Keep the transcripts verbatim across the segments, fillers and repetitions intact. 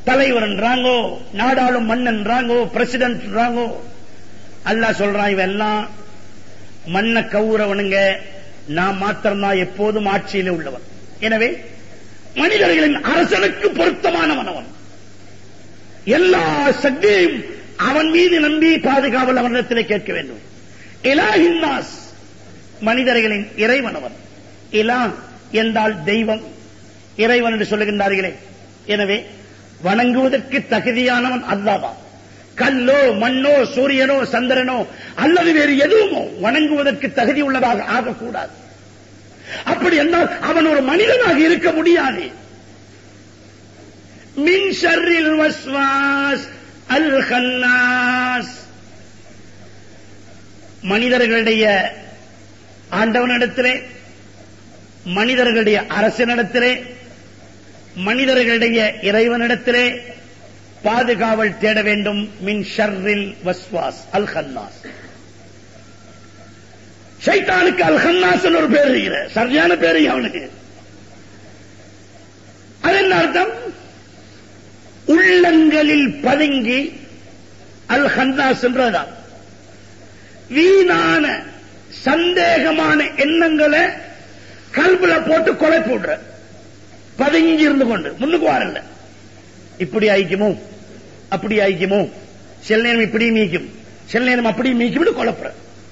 தலைவர்ன்றாங்கோ, நாடாளும் மன்னன்றாங்கோ, பிரசிடென்ட்ன்றாங்கோ. அல்லாஹ் சொல்றான் இவெல்லாம் மண்ண கவுறவனுங்க, நான் மாத்திரம்தான் எப்போதும் ஆட்சியிலே உள்ளவன். எனவே மனிதர்களின் அரசனுக்கு பொருத்தமானவன் அவன். எல்லா சக்தியையும் அவன் மீது நம்பி பாதுகாவல் அவனிடத்திலே கேட்க வேண்டும். இலாஹின்னாஸ், மனிதர்களின் இறைவன் அவன். இலா என்றால் தெய்வம், இறைவன் என்று சொல்லுகின்றார்களே. எனவே வணங்குவதற்கு தகுதியானவன் அல்லாஹ். கல்லோ மண்ணோ சூரியனோ சந்திரனோ அல்லது வேறு எதுவுமோ வணங்குவதற்கு தகுதி உள்ளதாக ஆகக்கூடாது. அப்படி என்றால் அவன் ஒரு மனிதனாக இருக்க முடியாது. மின் ஷர்ரில் வஸ்வாஸ் அல் கன்னாஸ், மனிதர்களுடைய ஆண்டவனிடத்திலே, மனிதர்களுடைய அரசனிடத்திலே, மனிதர்களுடைய இறைவனிடத்திலே பாதுகாவல் தேட வேண்டும். மின் ஷர்ரில் வஸ்வாஸ் அல் கன்னாஸ். ஷைத்தானுக்கு அல் கன்னாஸ் ஒரு பேர் இருக்கிற, சரியான பேரு அவனுக்கு. அது என்ன அர்த்தம்? உள்ளங்களில் பதுங்கி அல் கன்னாஸ் என்றதான் வீணான சந்தேகமான எண்ணங்களை கல்புல போட்டு கொலை போடுற, பதுங்கி இருந்து கொண்டு முன்னுக்கு வரல. இப்படி ஆயிக்குமோ அப்படி ஆயிக்குமோ, சில நேரம் இப்படி மீக்கும், சில நேரம் அப்படி மீக்கும் குழப்புற.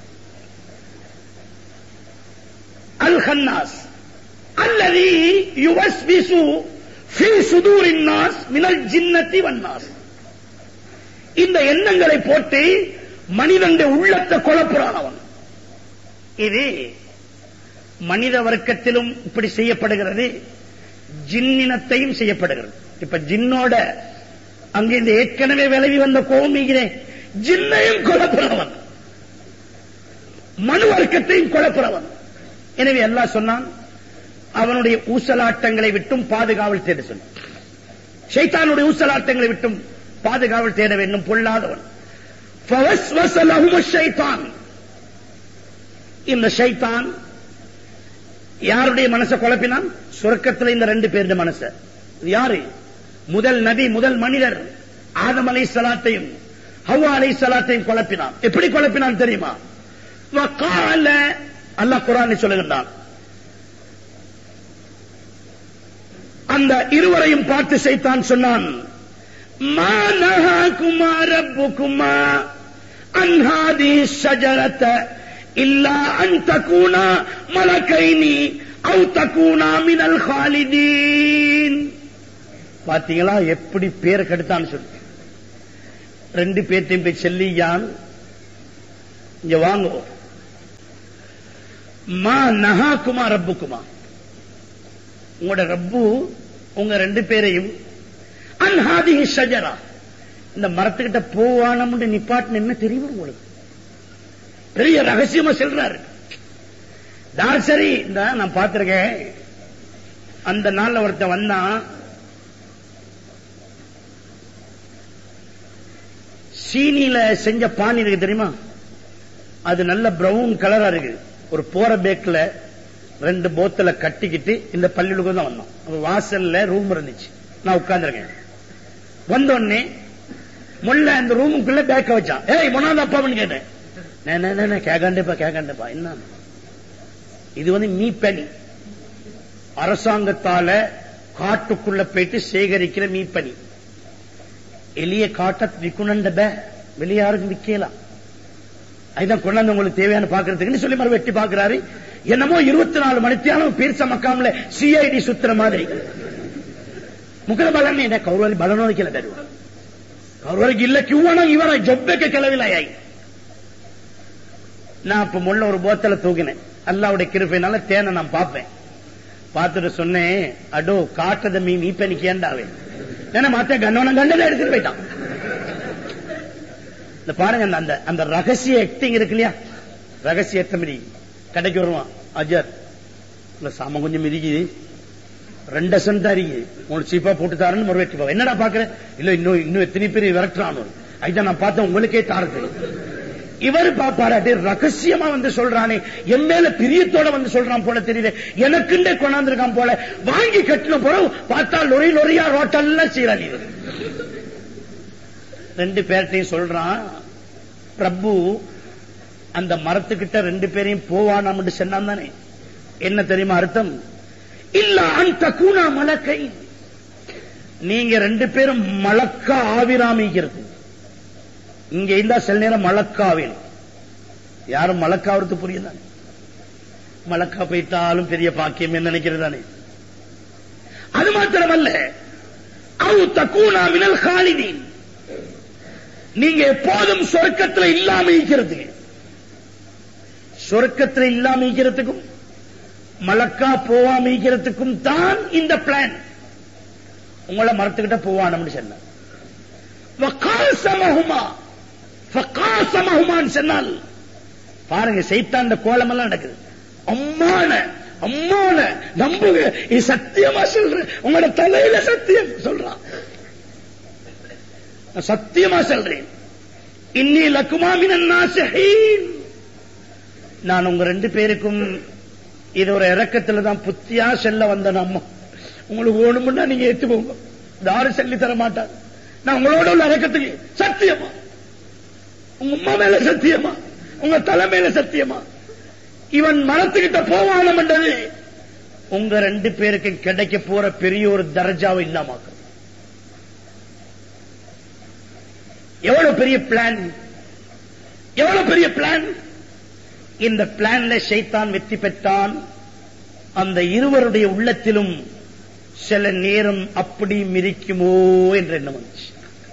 அல் கன்னாஸ் அல்லதி யுவஸ்விசு ஃபீ சுதூரின் நாஸ் மினல் ஜின்னத்தி வன்னாஸ். இந்த எண்ணங்களை போட்டு மனிதனுடைய உள்ளத்தை குழப்புறான் அவன். இது மனித வர்க்கத்திலும் இப்படி செய்யப்படுகிறது, ஜின்னினத்தையும் செய்யப்படுகிறது. இப்ப ஜின்னோட அங்கே இந்த ஏற்கனவே விலகி வந்த கோமிகிறேன், ஜின்னையும் குழப்புறவன், மனு வர்க்கத்தையும் குழப்புறவன். எனவே அல்லாஹ் சொன்னான் அவனுடைய ஊசலாட்டங்களை விட்டும் பாதுகாவல் தேட சொன்னான். ஷைத்தானுடைய ஊசலாட்டங்களை விட்டும் பாதுகாவல் தேட வேண்டும், பொல்லாதவன். ஃபவஸ்வஸ லஹும் ஷைத்தான், இந்த ஷைத்தான் யாருடைய மனசை குழப்பினான்? சொர்க்கத்தில் இந்த ரெண்டு பேருடைய மனசை. யாரு? முதல் நபி, முதல் மனிதர் ஆதம் அலைஹிஸ்ஸலாத்தையும் ஹவ்வா அலைஹிஸ்ஸலாத்தையும் குழப்பினான். எப்படி குழப்பினான் தெரியுமா? வகால, அல்லாஹ் குர்ஆனில் சொல்லுகிறான், அந்த இருவரையும் பார்த்து ஷைத்தான் சொன்னான், மா நஹாகுமா ரப்புகுமா அன் ஹாதிஹி ஷஜரத இல்லா அன் தகூனா மலகைனி அவ் தகூனா மினல் காலிதீன். பாத்தீங்களா எப்படி பேரை கெடுத்தான்னு சொல்லி. ரெண்டு பேர்த்தையும் போய் செல்லியான், இங்க வாங்க, மா நஹாகுமா ரப்புகுமா, உங்களோட ரப்பு உங்க ரெண்டு பேரையும் அன் ஹாதிஹி ஷஜரா, இந்த மரத்துக்கிட்ட போவானம் நிப்பாட்டு என்ன தெரியும் உங்களுக்கு? பெரிய ரகசியமா சொல்றாரு. தாசரி இந்த நான் பார்த்திருக்கேன், அந்த நாள்ல ஒருத்தன் வந்தான், சீனியில செஞ்ச பானி இருக்கு தெரியுமா, அது நல்ல பிரவுன் கலரா இருக்கு. ஒரு போற பேக்ல ரெண்டு போத்தல கட்டிக்கிட்டு இந்த பள்ளிகளுக்கு தான் வந்தோம். வாசல்ல ரூம் இருந்துச்சு, நான் உட்கார்ந்துருக்கேன். வந்தோடனே முல்ல அந்த ரூமுக்குள்ள பேக்க வச்சான். ஏய் முன்னாள் அப்பான்னு கேட்டேன். கேட்காண்டேப்பா கேட்காண்டேப்பா என்ன இது? வந்து மீப்பனி, அரசாங்கத்தால காட்டுக்குள்ள போயிட்டு சேகரிக்கிற மீப்பனி. எளிய காட்ட விற்கணுண்ட வெளியாருக்கு விற்கலாம். அதுதான் கொண்டாந்து உங்களுக்கு தேவையான பாக்குறதுக்குன்னு சொல்லி மறு வெட்டி பாக்குறாரு. என்னமோ இருபத்தி நாலு மணித்தியாலும் பீர்ச மக்காமல சிஐடி சுத்துற மாதிரி முகத பலன் என்ன கௌரவரி பலனோக்கில தருவான். கௌரவரிக்கு இல்ல கியூவானா இவர ஜொப்பேக்க கிளவிலாய். நான் இப்ப முள்ள ஒரு போத்தல தூக்கினேன், அல்லாவுடைய கிருபையினால தேனை நான் பார்ப்பேன். பார்த்துட்டு சொன்னேன், அடோ காட்டுறத மீ மீப்ப நீ கேண்டாவே என்ன மாத்த கண்ணவன கண்டதை எடுத்துட்டு போயிட்டான். இந்த பாருங்க அந்த அந்த ரகசிய ஆக்டிங் இருக்கு இல்லையா, ரகசிய எத்தமதி கடைக்கு வருவான். அஜர் இந்த சாம கொஞ்சம் மிதிக்குது, ரெண்டு சென்ட் அறிக்கு உங்களுக்கு சீப்பா போட்டு தாருன்னு முறைவெட்டி போவேன். என்னடா பாக்குறேன்? இல்ல இன்னும் இன்னும் எத்தனை பேர் விரட்டுறான். அதுதான் நான் பார்த்தேன், உங்களுக்கே தாரது. இவர் பாப்பாராட்டி ரகசியமா வந்து சொல்றானே, என் மேல பிரியத்தோட வந்து சொல்றான் போல தெரியுது, எனக்குண்டே கொண்டாந்துருக்கான் போல. வாங்கி கட்டின பிறகு பார்த்தா லொரி லொரியா ரோட்டெல்லாம் சீராளி. ரெண்டு பேர்ட்டையும் சொல்றான், பிரபு அந்த மரத்துக்கிட்ட ரெண்டு பேரையும் போவானாம் சொன்னான் தானே. என்ன தெரியுமா அர்த்தம்? இல்ல அந்த கூணா மலக்கை, நீங்க ரெண்டு பேரும் மலக்கா ஆவிராமிக்கிறது. இங்க இருந்தா சில நேரம் மலக்காவில் யாரும் மலக்காவது புரியுதானே. மலக்கா போயிட்டாலும் பெரிய பாக்கியம் என்ன நினைக்கிறதானே. அது மாத்திரமல்ல, அவு தக்கூனா மினல் காலிதீன், நீங்க எப்போதும் சொர்க்கத்தில் இல்லாம இருக்கிறது. சொர்க்கத்தில் இல்லாம இருக்கிறதுக்கும் மலக்கா போவாம இருக்கிறதுக்கும் தான் இந்த பிளான். உங்களை மரத்துக்கிட்ட போவானு சொன்ன சொன்னால் பாருங்க, சைத்தான் கோலம் எல்லாம் நடக்குது. அம்மான அம்மான நம்புங்க, இது சத்தியமா சொல்றேன், உங்களோட தலையில சத்தியம் சொல்றான், சத்தியமா சொல்றேன். இன்னி லக்குமாமின் நாசிஹீன், நான் உங்க ரெண்டு பேருக்கும் இது ஒரு இறக்கத்துல தான் புத்தியா செல்ல வந்த அம்மா. உங்களுக்கு ஓணுமுன்னா நீங்க ஏத்து போங்க, யாரும் சொல்லி தர மாட்டாங்க. நான் உங்களோட உள்ள இறக்கத்துக்கு சத்தியமா, உங்க அம்மா மேல சத்தியமா, உங்க தலை மேல சத்தியமா, இவன் மரத்துக்கிட்ட போவானம் என்றது உங்க ரெண்டு பேருக்கு கிடைக்க போற பெரிய ஒரு தர்ஜாவை இல்லாம. எவ்வளவு பெரிய பிளான், எவ்வளவு பெரிய பிளான். இந்த பிளான்ல ஷைத்தான் வெற்றி பெற்றான். அந்த இருவருடைய உள்ளத்திலும் சில நேரம் அப்படி மிரிக்குமோ என்ற எண்ணம் வந்துச்சு.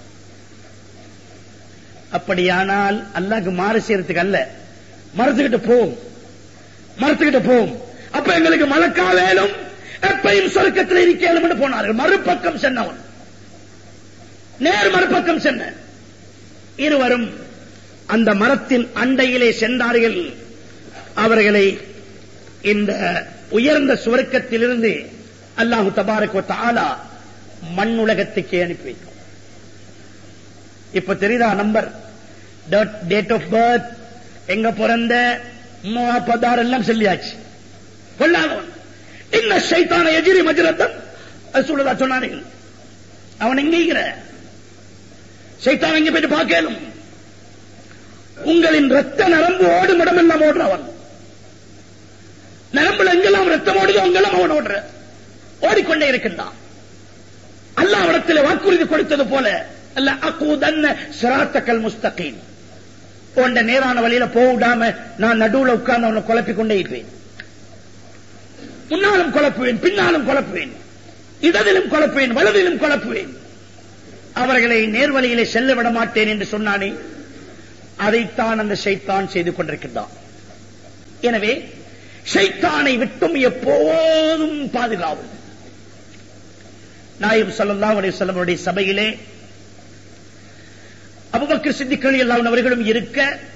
அப்படியானால் அல்லாஹ்க்கு மாறு செய்யறதுக்கு அல்ல, மரத்துக்கிட்ட போம், மரத்துக்கிட்ட போம். அப்ப எங்களுக்கு மலக்கா வேலும், எப்பையும் சொர்க்கத்தில் இருக்கேன் போனார்கள். மறுபக்கம் சென்னவன் நேர் மறுபக்கம் சென்ன இருவரும் அந்த மரத்தின் அண்டையிலே சென்றார்கள். அவர்களை இந்த உயர்ந்த சுவர்க்கத்திலிருந்து அல்லாஹு தபாரக் வ தஆலா மண் உலகத்துக்கு அனுப்பி வைக்கும். இப்ப தெரியுதா நம்பர், டேட் ஆஃப் பர்த், எங்க பிறந்த, பதார் எல்லாம் சொல்லியாச்சு. கொள்ளாதவன் இன்ன ஷைத்தான எஜிரி மஜ்ரத்தன் ரசூலுல்லாஹ் சொன்னார்கள். அவன் எங்கிற ஷைத்தான் எங்க போயிட்டு பார்க்கலும். உங்களின் ரத்த நரம்பு ஓடும் இடமெல்லாம் ஓடுறவன், நரம்புல எங்கெல்லாம் ரத்தம் ஓடுதோ அங்கெல்லாம் அவன் ஓடுற ஓடிக்கொண்டே இருக்கின்றான். அல்லாஹ் இடத்தில் வாக்குறுதி கொடுத்தது போல, அல்ல அகூதன்ன சிராத்தக்கல் முஸ்தகீம், போன்ற நேரான வழியில போடாம நான் நடுவுல உட்கார்ந்து அவனை குழப்பிக் கொண்டே இருப்பேன். முன்னாலும் குழப்புவேன், பின்னாலும் குழப்புவேன், இடதிலும் குழப்புவேன், வலதிலும் குழப்புவேன். அவர்களை நேர்வழியிலே செல்ல விட மாட்டேன் என்று சொன்னானே, அதைத்தான் அந்த ஷைத்தான் செய்து கொண்டிருக்கின்றான். எனவே ஷைத்தானை விட்டும் எப்போதும் பாதுகாவும். நாயகம் ஸல்லல்லாஹு அலைஹி வஸல்லம் அவருடைய சபையிலே அபூபக்கர் சித்திக் ரலியல்லாஹு அன்ஹு அவர்களும் இருக்க,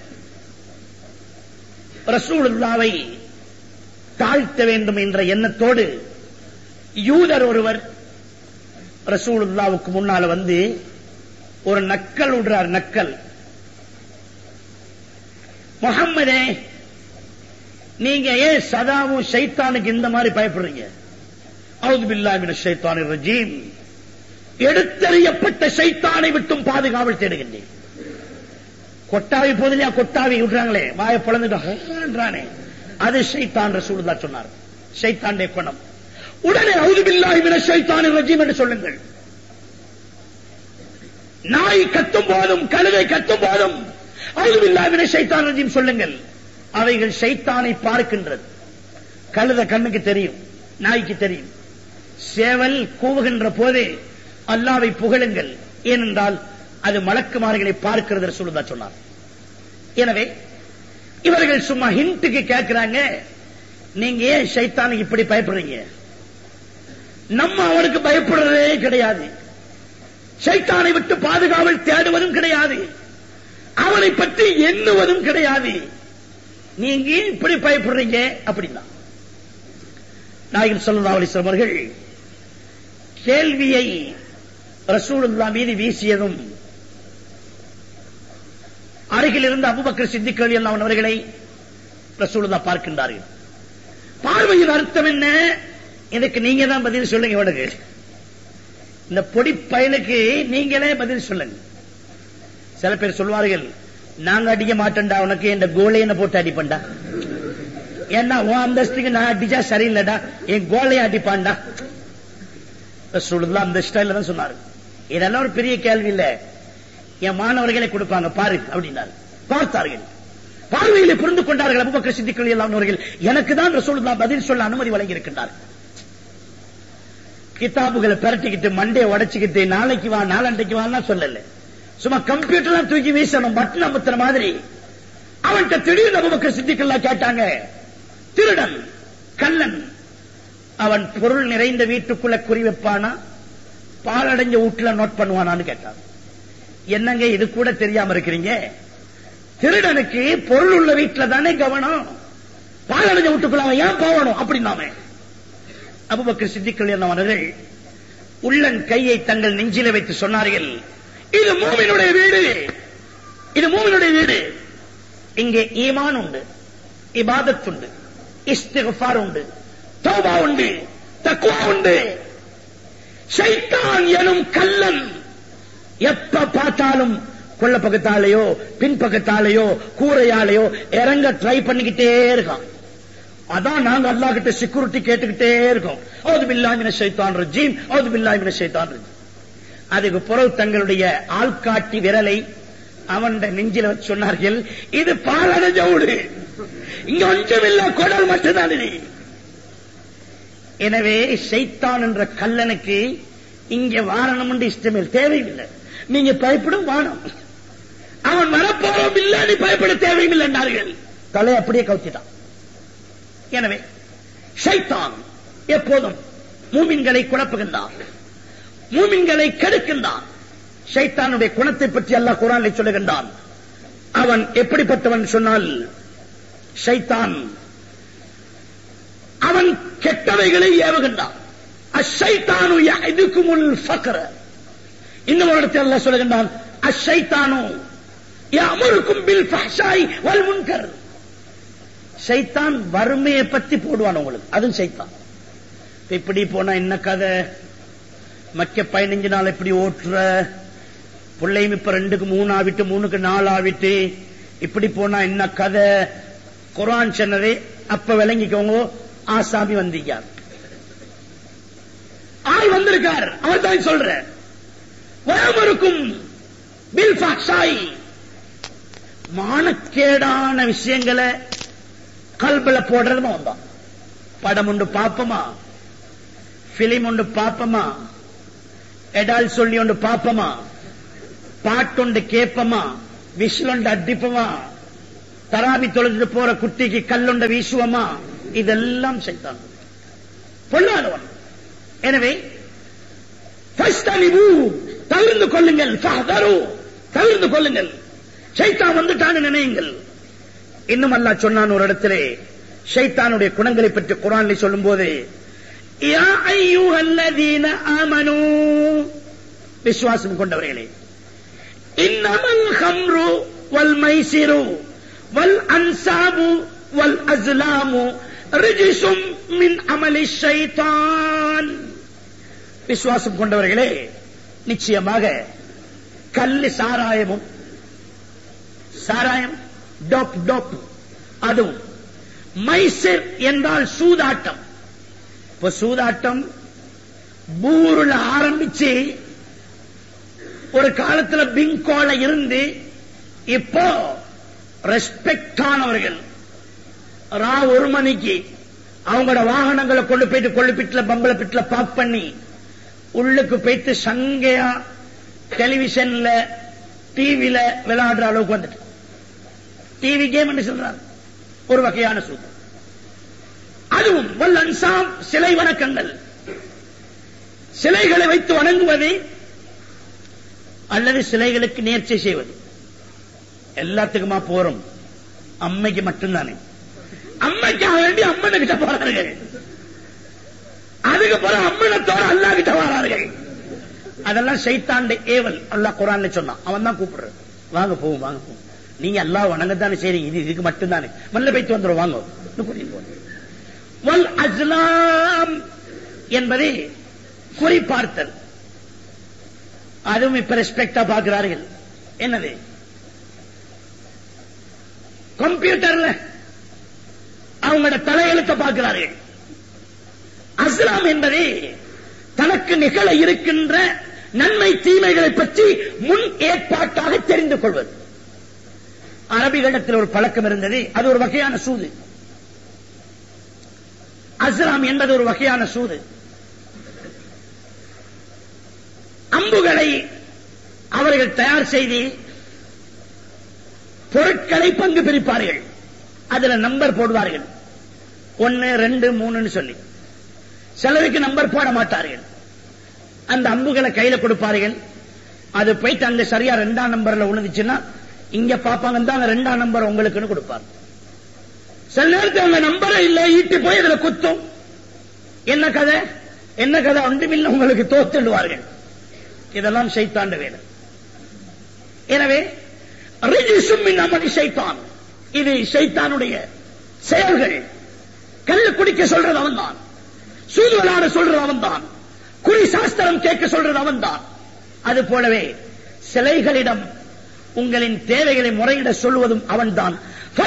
ரசூலுல்லாஹ்வை தாழ்த்த வேண்டும் என்ற எண்ணத்தோடு யூதர் ஒருவர் ரசூலுல்லாஹ்வுக்கு முன்னால வந்து ஒரு நக்கல் விடுறார். நக்கல், முஹம்மதே, நீங்க ஏன் சதாவும் ஷைத்தானுக்கு இந்த மாதிரி பயப்படுறீங்க? அஊது பில்லாஹி மினஷ் ஷைத்தானிர் ரஜீம், எடுத்தறியப்பட்ட ஷைத்தானை விட்டும் பாதுகாவல் தேடுகின்றேன். கொட்டாவி போதிலையா கொட்டாவி விடுறாங்களே, வாயை பொளந்துட்டானே, அது ஷைத்தான். ரசூலுல்லாஹ் சொன்னார், ஷைத்தானுடைய குணம். உடனே அஊது பில்லாஹி மினஷ் ஷைத்தானிர் ரஜீம் என்று சொல்லுங்கள். நாய் கத்தும் போதும் கழுதை கத்தும் போதும் அஊது பில்லாஹி மினஷ் ஷைத்தானிர் ரஜீம் சொல்லுங்கள். அவைகள் ஷைத்தானை பார்க்கின்றது. கழுத கண்ணுக்கு தெரியும், நாய்க்கு தெரியும். சேவல் கூவுகின்ற போதே அல்லாஹ்வை புகழுங்கள், ஏனென்றால் அது மலக்குமார்களை பார்க்கிறது ரசூலுல்லாஹ் சொன்னார். எனவே இவர்கள் சும்மா ஹிண்ட்டுக்கு கேட்கிறாங்க, நீங்க ஏன் ஷைத்தானுக்கு இப்படி பயப்படுறீங்க? நம்ம அவனுக்கு பயப்படுறதே கிடையாது, ஷைத்தானை விட்டு பாதுகாவல் தேடுவதும் கிடையாது, அவனை பற்றி எண்ணுவதும் கிடையாது, நீங்க இப்படி பயப்படுறீங்க அப்படின்னா. நாயகம் ஸல்லல்லாஹு அலைஹி வஸல்லம் அவர்கள் கேள்வியை ரசூலுல்லாஹ் மீது வீசியதும் அருகில் அருகில் இருந்த அபூபக்கர் சித்திக் ரலியல்லாஹு அன்ஹு அவர்களை ரசூலுல்லாஹ் பார்க்கின்றார்கள். பார்வையின் அர்த்தம் என்ன? இதுக்கு நீங்க தான் பதில் சொல்லுங்க. இவனுக்கு இந்த பொடி பயலுக்கு நீங்களே பதில் சொல்லுங்க. சில பேர் சொல்வார்கள், நாங்க அடிக்க மாட்டேன்டா, உனக்கு இந்த கோலையனை போட்டு அடிப்பண்டா, ஏன்னா உன் அந்தஸ்துக்கு நான் அடிச்சா சரியில்லடா, என் கோலையை அடிப்பான்டா. ரசூலுல்லாஹ் அந்த ஸ்டைல்ல தான் சொன்னாரு. இதெல்லாம் ஒரு பெரிய கேள்வி இல்ல, என் மாணவர்களை கொடுப்பாங்க பாரு அப்படின்னாரு. பார்த்தார்கள், பார்வையிலே புரிந்து கொண்டார்கள் அபூபக்கர் சித்திக் ரலியல்லாஹு அன்ஹு அவர்கள். எனக்கு தான் ரசூலுல்லாஹ் பதில் சொல்ல அனுமதி வழங்கி இருக்கின்றார்கள். கிதாபுகளை பரட்டிக்கிட்டு மண்டையை உடைச்சுக்கிட்டு நாளைக்கு வா நாளண்டைக்கு வான்னா சொல்லல, சும்மா கம்ப்யூட்டர் தூக்கி வீசணும் பட்டன் அமுத்துற மாதிரி. அவன்கிட்ட திடீர்னு அபூபக்கர் சித்திக் ரலியல்லாஹு கேட்டாங்க, திருடன் கள்ளன் அவன் பொருள் நிறைந்த வீட்டுக்குள்ள குறி வைப்பானா, பாலடைஞ்ச வீட்டுல நோட் பண்ணுவானான்னு கேட்டான். என்னங்க இது கூட தெரியாம இருக்கிறீங்க? திருடனுக்கு பொருள் உள்ள வீட்டுல தானே கவனம், பாலடைஞ்ச வீட்டுக்குள்ள அவன் ஏன் போகணும் அப்படின்னாமே. அபூபக்கர் சித்திக் ரலியல்லாஹு அன்ஹு அவர்கள் உள்ளன் கையை தங்கள் நெஞ்சில வைத்து சொன்னார்கள், இது மூமினுடைய வீடு, இது மூமினுடைய வீடு. இங்கே ஈமான் உண்டு, இபாதத் உண்டு, இஸ்திக்ஃபார் உண்டு, தௌபா உண்டு, தக்வா உண்டு. ஷைத்தான் எனும் கள்ளன் எப்ப பார்த்தாலும் கொள்ள பக்கத்தாலேயோ பின்பக்கத்தாலேயோ கூரையாலேயோ இறங்க ட்ரை பண்ணிக்கிட்டே இருக்கான். அதான் நாங்க அல்லாஹ் கிட்ட செக்யூரிட்டி கேட்டுக்கிட்டே இருக்கோம். அவுது பில்லாஹி மினஷ் ஷைத்தானிர் ரஜீம், அவுது பில்லாஹி மினஷ் ஷைத்தானிர் ரஜீம். அதுக்கு பிறகு தங்களுடைய ஆள்காட்டி விரலை அவன் நெஞ்சில வச்சு சொன்னார்கள், இது பாலடைஞ்ச வீடு, இங்க ஒன்றும் இல்ல, குடல் மட்டும்தான். எனவே ஷைத்தான் என்ற கல்லனுக்கு இங்க வாரணம் என்று இஷ்டமே தேவையில்லை, நீங்க பயப்படும் வானம், அவன் வரப்போறோம் இல்ல, நீ பயப்பட தேவையில்லை என்றார்கள். தலை அப்படியே கவுத்திட்டான். எனவே ஷைத்தான் எப்போதும் மூமின்களை குழப்புகின்றான், மூமின்களை கெடுக்கின்றான். ஷைத்தானுடைய குணத்தை பற்றி அல்லாஹ் குர்ஆனில் சொல்லுகின்றான். அவன் எப்படிப்பட்டவன் சொன்னால், ஷைத்தான் அவன் கெட்டவைகளை ஏவுகின்றான். அஷைத்தானு யஅதுகுமுல் ஃபக்ர. இன்னும் ஒரு இடத்தில் அல்லாஹ் சொல்லுகின்றான், அஷைத்தானு யஅமுருக்கும் பில் ஃபஹ்ஷாய் வல் முன்கர். ஷைத்தான் வறுமையை பத்தி போடுவான் உங்களுக்கு, அதுவும் ஷைத்தான். இப்படி போனா என்ன கதை, மக்க பதினஞ்சு நாள் இப்படி ஓட்டுற பிள்ளையும் இப்ப ரெண்டுக்கு மூணு ஆவிட்டு மூணுக்கு நாலு ஆவிட்டு இப்படி போனா என்ன கதை. குர்ஆன் சொன்னதே அப்ப விளங்கிக்கோங்க, ஆசாமி வந்தீங்க, ஆள் வந்திருக்கார், அவர் தான் சொல்ற வயமருக்கும் பில் ஃபஹ்ஷாய். மானக்கேடான விஷயங்களை கல்பல போடுறதுமா வந்தான். படம் உண்டு பாப்பமா, பிலிம் உண்டு பாப்பமா, எடால் சொல்லி ஒன்று பாப்பமா, பாட்டுண்டு கேப்பமா, விசிலொண்டு அடிப்பமா, தராபி தொழுது போற குட்டிக்கு கல்லுண்ட வீசுவமா, இதெல்லாம் ஷைத்தான் பொல்லாதவன். எனவே தவிர்ந்து கொள்ளுங்கள், தவிர்ந்து கொள்ளுங்கள், ஷைத்தான் வந்துட்டான்னு நினையுங்கள். இன்னும் அல்லாஹ் சொன்னான் ஒரு இடத்திலே ஷைத்தானுடைய குணங்களை பற்றி குர்ஆனில் சொல்லும் போது, யா அய்யுஹல்லதீன ஆமனூ, விசுவாசம் கொண்டவர்களே, இன்னமல் ஹம்ரு வல் மைசிரு வல் அன்சாபு வல் அஸ்லாமு ரிஜ்சும் மின் அமலி ஷைத்தான். விசுவாசம் கொண்டவர்களே, நிச்சயமாக கல்லு சாராயமும், சாராயம் டோப் டோப், அதுவும் மைசிர் என்றால் சூதாட்டம். இப்ப சூதாட்டம் பூருல ஆரம்பிச்சு ஒரு காலத்துல பிங்கோல இருந்து இப்போ ரெஸ்பெக்ட் ஆனவர்கள் ரா ஒரு மணிக்கு அவங்களோட வாகனங்களை கொண்டு போயிட்டு கொள்ளுப்பிட்டுல பம்பள பிட்டுல பாக் பண்ணி உள்ளுக்கு போயிட்டு சங்கையா டெலிவிஷன்ல டிவில விளையாடுற அளவுக்கு வந்துட்டு டிவி கேம் என்று சொல்றாங்க. ஒரு வகையான சூது. அதுவும் வல் அன்சாம், சிலை வணக்கங்கள், சிலைகளை வைத்து வணங்குவது அல்லது சிலைகளுக்கு நேர்ச்சை செய்வது. எல்லாத்துக்குமா போறோம், அம்மைக்கு மட்டும்தானே, அம்மைக்காக வேண்டி அம்மனை கிட்ட போறார்கள், அதுக்கு போற அம்மனத்தோட அல்லாஹ் கிட்ட வரார்கள். அதெல்லாம் ஷைத்தானுடைய ஏவல். அல்லாஹ் குர்ஆன்ல சொன்னான், அவன் தான் கூப்பிடுற, வாங்க போவோம் வாங்க போவோம், நீங்க அல்லாஹ் வணங்கத்தானே செய்றீங்க, இது இதுக்கு மட்டும்தானே, மல்ல போய்த்து வந்துடும் வாங்க. வல் அஸ்லாம் என்பது குறிப்பார்த்தல். அதுவும் இப்ப ரெஸ்பெக்டா பார்க்கிறார்கள். என்னது? கம்ப்யூட்டர்ல அவங்களோட தலையெழுத்த பார்க்கிறார்கள். அஸ்லாம் என்பது தனக்கு நிகழ இருக்கின்ற நன்மை தீமைகளை பற்றி முன் ஏற்பாட்டாக தெரிந்து கொள்வது. அரபிகளிடத்தில் ஒரு பழக்கம் இருந்தது, அது ஒரு வகையான சூது. அஸ்லாம் என்பது ஒரு வகையான சூது. அம்புகளை அவர்கள் தயார் செய்து பொருட்களை பங்கு பிரிப்பார்கள். அதுல நம்பர் போடுவார்கள், ஒன்னு ரெண்டு மூணுன்னு சொல்லி. சிலருக்கு நம்பர் போட மாட்டார்கள். அந்த அம்புகளை கையில கொடுப்பார்கள். அது போயிட்டு அங்க சரியா ரெண்டாம் நம்பர்ல விழுந்துச்சுன்னா இங்க பாப்பாங்க, தான் ரெண்டாம் நம்பர் உங்களுக்குன்னு கொடுப்பாங்க. சில நேரத்தில் அந்த நம்பரை இல்ல ஈட்டி போய் இதுல குத்தும். என்ன கதை என்ன கதை ஒன்றுமில்லை, உங்களுக்கு தோத்துடுவார்கள். இதெல்லாம் ஷைத்தாண்ட வேலை. எனவே ரிஜிசும் ஷைத்தான், இது ஷைத்தானுடைய செயல்கள். கல்லு குடிக்க சொல்றது அவன் தான், சூது விளையாட சொல்றது அவன் தான், குறி சாஸ்திரம் கேட்க சொல்றது அவன் தான். அது போலவே சிலைகளிடம் உங்களின் தேவைகளை முறையிட சொல்வதும் அவன் தான்.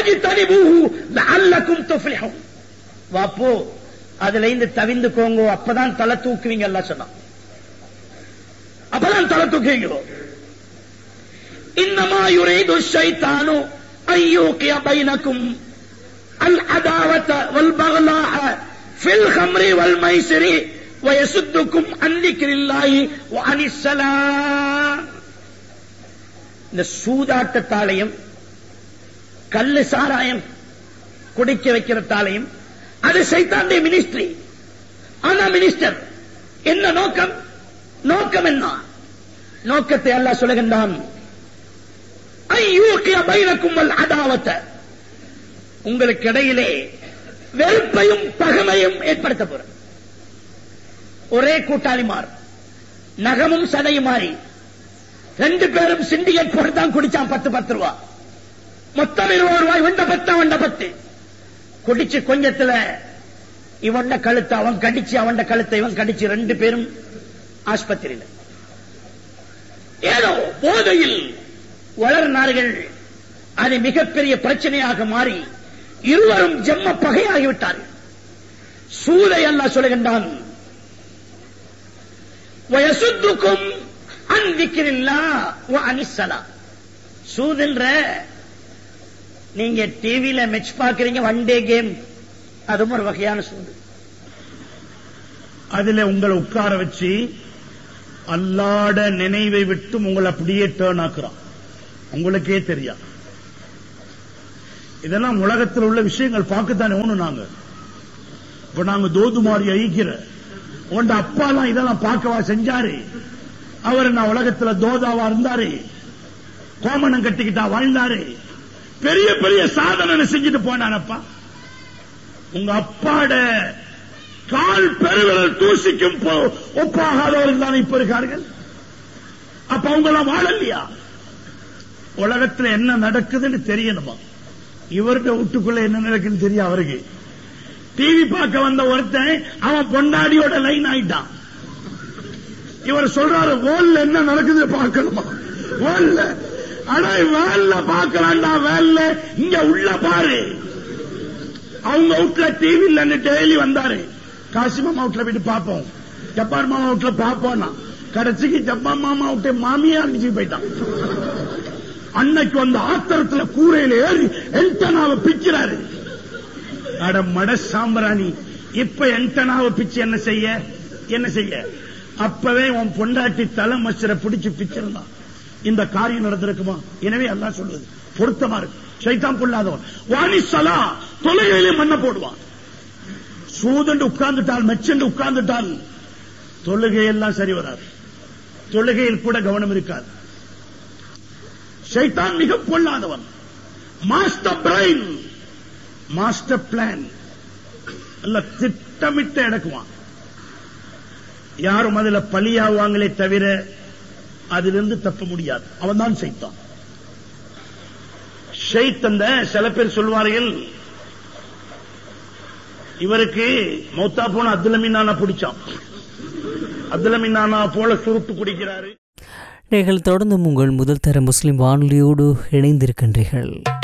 வாப்போ அதுல இருந்து தவிந்துக்கோங்க, அப்பதான் தலை தூக்குவீங்க. எல்லாம் சொன்னான், அப்பதான் தலை தூக்குவீங்க. இன்னமா யுரீது ஷைத்தானு அய்யூகிய பைனக்கும் அல் அதாவத வல் பக்லாஹ ஃபில் ஹம்ரி வல் மைசிரி வயசுத்துக்கும் அன் திக்ரில்லாஹி வ அனிஸ் ஸலாம். இந்த சூதாட்டத்தாலையும் கல்லு சாராயம் குடிக்க வைக்கிறதாலையும் அது சைத்தானுடைய மினிஸ்ட்ரி. ஆனா மினிஸ்டர் என்ன நோக்கம்? நோக்கம் என்ன? நோக்கத்தை அல்லாஹ் சொல்லுகின்றான், ஐயூகிய பைனக்கும் வல் அதாவத, உங்களுக்கு இடையிலே வெறுப்பையும் பகைமையும் ஏற்படுத்த போற. ஒரே கூட்டாளிமார், நகமும் சதையும் மாறி ரெண்டு பேரும் சிண்டிகேட் போட்டு தான் குடிச்சான். பத்து பத்து ரூபா மொத்தம் இருபது ரூபாய். வண்ட பத்து அவண்ட பத்து குடிச்சு கொஞ்சத்துல இவண்ட கழுத்தை அவன் கடிச்சு, அவண்ட கழுத்தை இவன் கடிச்சு, ரெண்டு பேரும் ஆஸ்பத்திரியில் ஏதோ போதையில் வளர்னார்கள். அது மிகப்பெரிய பிரச்சனையாக மாறி இருவரும் ஜென்ம பகையாகிவிட்டார்கள். சூதை அல்லாஹ் சொல்லுகின்றான், வயசுத்துக்கும் அன் திக்ரில்லாஹ் வ அனிஸ் ஸலாம். சூதுன்ற நீங்க டிவியில மேட்ச் பாக்குறீங்க, ஒன் டே கேம், அதுவும் ஒரு வகையான சூது. அதுல உங்களை உட்கார வச்சு அல்லாட நினைவை விட்டு உங்களை அப்படியே டேர்ன் ஆக்குறான், உங்களுக்கே தெரியாது. இதெல்லாம் உலகத்தில் உள்ள விஷயங்கள் பார்க்கத்தானே ஒண்ணு. நாங்க இப்ப நாங்க தோதுமாரி ஐக்கிற உண்ட அப்பாலாம் இதெல்லாம் பார்க்கவா செஞ்சாரு? அவர் நான் உலகத்துல தோதாவா இருந்தாரு, கோமணம் கட்டிக்கிட்டா வாழ்ந்தாரு, பெரிய பெரிய சாதனை செஞ்சுட்டு போனானப்பா. உங்க அப்பாட கால் பெருவிரல் தூசிக்கும் ஒப்பாகாதவர்கள் தானே இப்ப இருக்கார்கள். அப்ப அவங்க எல்லாம் வாழலையா? உலகத்துல என்ன நடக்குதுன்னு தெரியணுமா? இவருடைய வீட்டுக்குள்ள என்ன நடக்குன்னு தெரியும் அவருக்கு. டிவி பார்க்க வந்த ஒருத்தன் அவன் பொண்டாடியோட லைன் ஆயிட்டான். இவர் சொல்றாரு, வேல்ல என்ன நடக்குது பார்க்கணுமா? வேல்ல ஆனா வேல்ல பார்க்கலாம்டா, வேல்ல இங்க உள்ள பாரு. அவங்க வீட்டுல டிவி இல்லன்னு டெய்லி வந்தாரு. காசி மாமா வீட்டுல போயிட்டு பார்ப்போம், ஜப்பார் மாமா வீட்டுல பார்ப்போம்னா கடைசிக்கு ஜப்பார் மாமா விட்டு மாமியா அடிச்சு போயிட்டான். அன்னைக்கு வந்த ஆத்திரத்துல கூரையில ஏறி என்டனாவை பிக்கிறாரு. அட மட சாம்பிராணி, இப்ப என்டனாவை பிச்சு என்ன செய்ய என்ன செய்ய? அப்பவே உன் பொண்டாட்டி தலை மச்சரை பிடிச்சு பிச்சிருந்தான், இந்த காரியம் நடந்திருக்குமா? எனவே அல்லாஹ் சொல்லுது பொருத்தமா இருக்கு. ஷைத்தான் பொல்லாதவன். வானிசலா தொலைகையிலே மண்ண போடுவான். சூதண்டு உட்கார்ந்துட்டால், மெச்சண்டு உட்கார்ந்துட்டால் தொழுகையெல்லாம் சரி வராது, தொழுகையில் கூட கவனம் இருக்காது. ஷைத்தான் மிக பொல்லாதவன். மாஸ்டர் பிரைன், மாஸ்டர் பிளான் அல்ல, திட்டமிட்டு எடுக்குவான். யாரும் அதுல பலியாவாங்களே தவிர அதிலிருந்து தப்ப முடியாது. அவன் தான் ஷைத்தான். ஷெய்த் அந்த சில பேர் சொல்வார்கள் இவருக்கு மௌத்தா போன அப்துல் அமீனானா பிடிச்சான், அப்துல் அமீனானா போல சுருட்டு குடிக்கிறாரு. நீங்கள் தொடர்ந்து உங்கள் முதல் தர முஸ்லிம் வானொலியோடு இணைந்திருக்கின்றீர்கள்.